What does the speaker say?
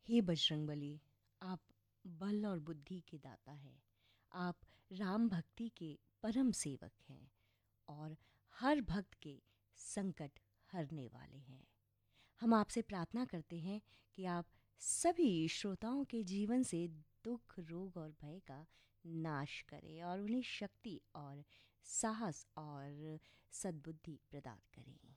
हे बजरंगबली, आप बल और बुद्धि के दाता हैं। आप राम भक्ति के परम सेवक हैं और हर भक्त के संकट हरने वाले हैं। हम आपसे प्रार्थना करते हैं कि आप सभी श्रोताओं के जीवन से दुख, रोग और भय का नाश करें और उन्हें शक्ति और साहस और सद्बुद्धि प्रदान करें।